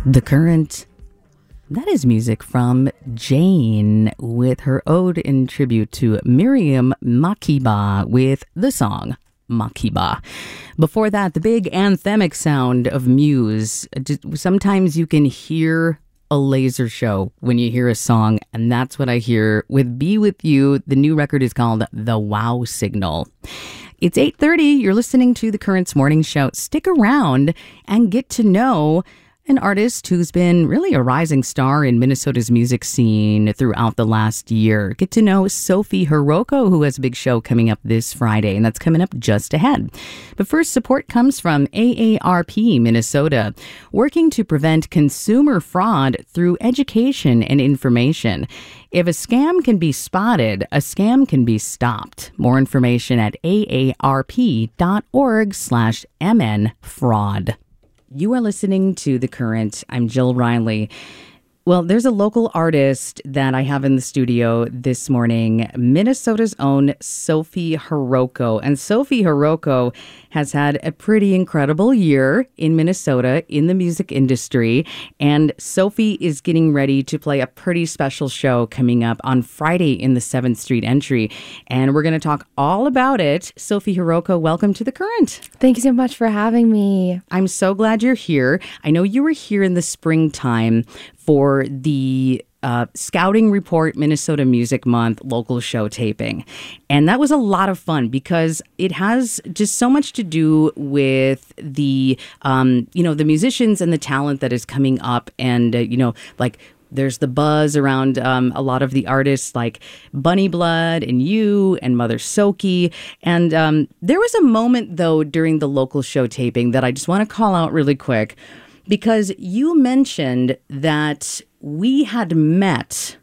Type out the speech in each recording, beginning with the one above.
The Current. That is music from Jane with her ode in tribute to Miriam Makeba with the song Makeba. Before that, the big anthemic sound of Muse. Sometimes you can hear a laser show when you hear a song, and that's what I hear with Be With You. The new record is called The Wow Signal. It's 8:30. You're listening to The Current's Morning Show. Stick around and get to know an artist who's been really a rising star in Minnesota's music scene throughout the last year. Get to know Sophie Hiroko, who has a big show coming up this Friday, and that's coming up just ahead. But first, support comes from AARP Minnesota, working to prevent consumer fraud through education and information. If a scam can be spotted, a scam can be stopped. More information at aarp.org/mnfraud. You are listening to The Current. I'm Jill Riley. Well, there's a local artist that I have in the studio this morning, Minnesota's own Sophie Hiroko. And Sophie Hiroko has had a pretty incredible year in Minnesota in the music industry. And Sophie is getting ready to play a pretty special show coming up on Friday in the 7th Street Entry. And we're going to talk all about it. Sophie Hiroko, welcome to The Current. Thank you so much for having me. I'm so glad you're here. I know you were here in the springtime for the Scouting Report Minnesota Music Month local show taping. And that was a lot of fun because it has just so much to do with the, the musicians and the talent that is coming up. And, there's the buzz around a lot of the artists like Bunny Blood and you and Mother Soki. And there was a moment, though, during the local show taping that I just want to call out really quick, because you mentioned that we had met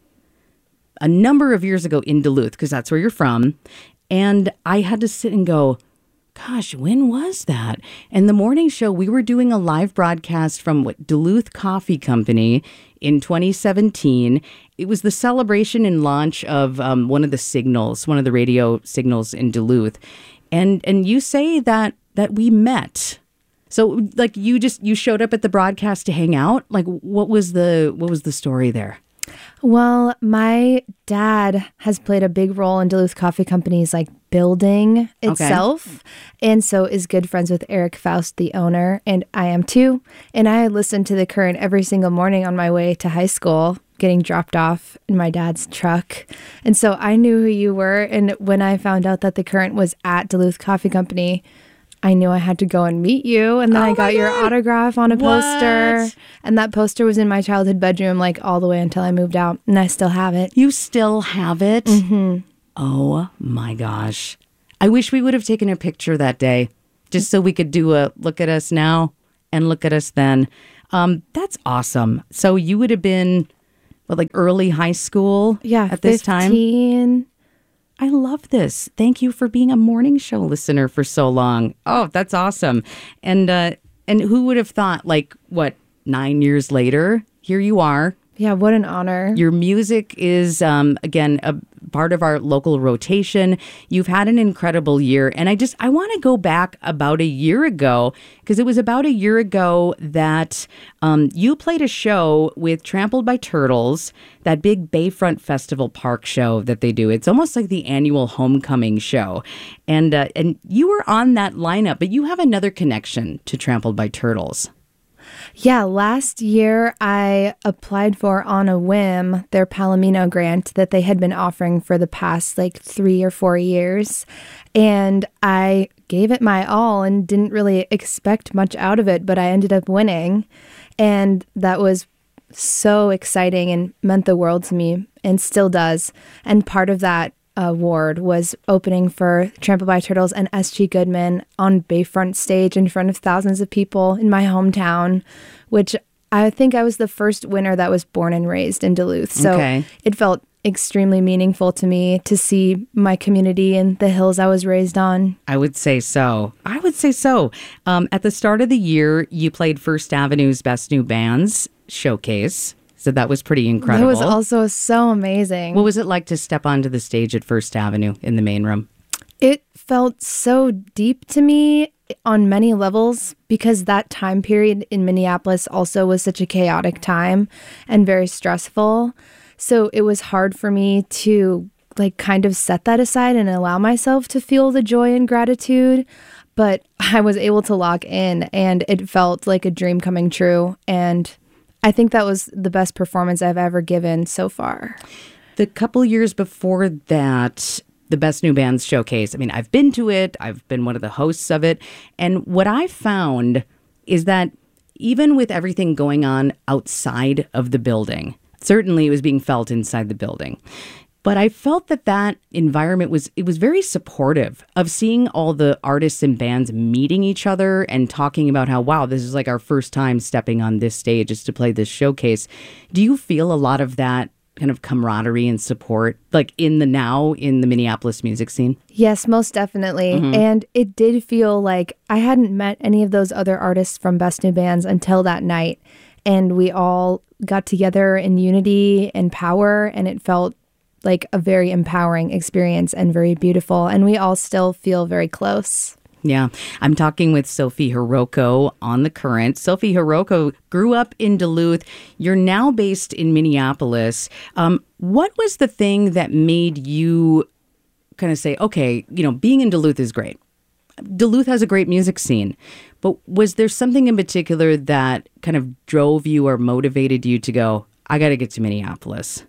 a number of years ago in Duluth, because that's where you're from. And I had to sit and go, gosh, when was that? And the morning show, we were doing a live broadcast from Duluth Coffee Company in 2017. It was the celebration and launch of one of the radio signals in Duluth. And you say that we met. So you showed up at the broadcast to hang out? Like what was the story there? Well, my dad has played a big role in Duluth Coffee Company's building itself. And so is good friends with Eric Faust, the owner, and I am too. And I listened to The Current every single morning on my way to high school, getting dropped off in my dad's truck. And so I knew who you were. And when I found out that The Current was at Duluth Coffee Company, I knew I had to go and meet you, and then I got your autograph on a poster, and that poster was in my childhood bedroom all the way until I moved out, and I still have it. You still have it? Mm-hmm. Oh my gosh. I wish we would have taken a picture that day, just so we could do a look at us now and look at us then. That's awesome. So you would have been, early high school at this 15. time? I love this. Thank you for being a morning show listener for so long. Oh, that's awesome. And who would have thought, 9 years later, here you are. Yeah, what an honor. Your music is, again, a part of our local rotation. You've had an incredible year. And I want to go back about a year ago, because it was about a year ago that you played a show with Trampled by Turtles, that big Bayfront Festival Park show that they do. It's almost like the annual homecoming show. And you were on that lineup, but you have another connection to Trampled by Turtles. Yeah, last year I applied for, on a whim, their Palomino grant that they had been offering for the past 3 or 4 years. And I gave it my all and didn't really expect much out of it, but I ended up winning. And that was so exciting and meant the world to me, and still does. And part of that award was opening for Trampled by Turtles and S.G. Goodman on Bayfront stage in front of thousands of people in my hometown, which I think I was the first winner that was born and raised in Duluth. So It felt extremely meaningful to me to see my community and the hills I was raised on. I would say so. At the start of the year, you played First Avenue's Best New Bands showcase. So that was pretty incredible. That was also so amazing. What was it like to step onto the stage at First Avenue in the main room? It felt so deep to me. on many levels because that time period in Minneapolis also was such a chaotic time and very stressful. So it was hard for me to like kind of set that aside and allow myself to feel the joy and gratitude. But I was able to lock in and it felt like a dream coming true. And I think that was the best performance I've ever given so far. The couple years before that, the Best New Bands Showcase, I mean, I've been to it. I've been one of the hosts of it. And what I found is that even with everything going on outside of the building, certainly it was being felt inside the building. But I felt that environment was very supportive of seeing all the artists and bands meeting each other and talking about how, wow, this is like our first time stepping on this stage is to play this showcase. Do you feel a lot of that kind of camaraderie and support, like in the Minneapolis music scene? Yes, most definitely. Mm-hmm. And it did feel like I hadn't met any of those other artists from Best New Bands until that night. And we all got together in unity and power, and it felt like a very empowering experience and very beautiful. And we all still feel very close. Yeah. I'm talking with Sophie Hiroko on The Current. Sophie Hiroko grew up in Duluth. You're now based in Minneapolis. What was the thing that made you kind of say, okay, being in Duluth is great. Duluth has a great music scene. But was there something in particular that kind of drove you or motivated you to go, I got to get to Minneapolis?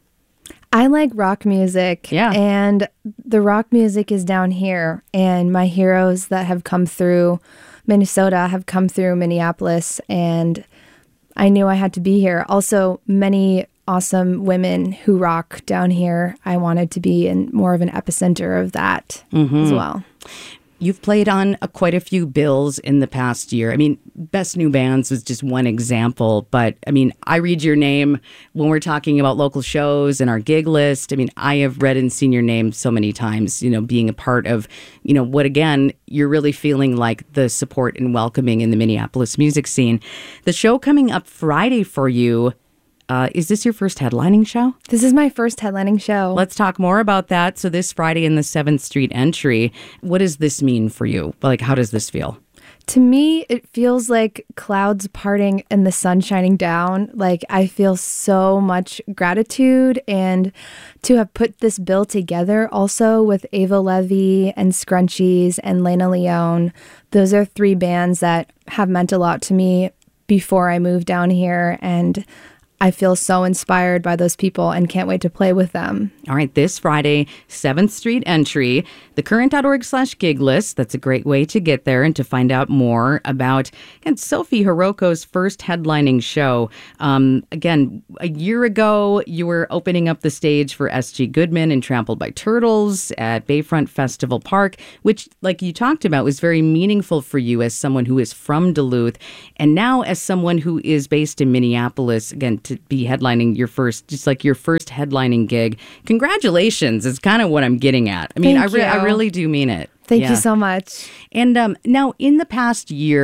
I like rock music, and the rock music is down here, and my heroes that have come through Minnesota have come through Minneapolis, and I knew I had to be here. Also, many awesome women who rock down here. I wanted to be in more of an epicenter of that as well. You've played on quite a few bills in the past year. I mean, Best New Bands was just one example, but I mean, I read your name when we're talking about local shows and our gig list. I mean, I have read and seen your name so many times, being a part of, what again, you're really feeling like the support and welcoming in the Minneapolis music scene. The show coming up Friday for you, is this your first headlining show? This is my first headlining show. Let's talk more about that. So this Friday in the 7th Street Entry, what does this mean for you? Like, how does this feel? To me, it feels like clouds parting and the sun shining down. Like, I feel so much gratitude, and to have put this bill together also with Ava Levy and Scrunchies and Lena Leone. Those are 3 bands that have meant a lot to me before I moved down here, and I feel so inspired by those people and can't wait to play with them. All right, this Friday, 7th Street Entry, thecurrent.org/gig list. That's a great way to get there and to find out more about Sophie Hiroko's first headlining show. Again, a year ago, you were opening up the stage for S.G. Goodman and Trampled by Turtles at Bayfront Festival Park, which, like you talked about, was very meaningful for you as someone who is from Duluth. And now as someone who is based in Minneapolis, again, to be headlining your first headlining gig. Congratulations is kind of what I'm getting at. I mean, I really do mean it. Thank you so much. And now in the past year,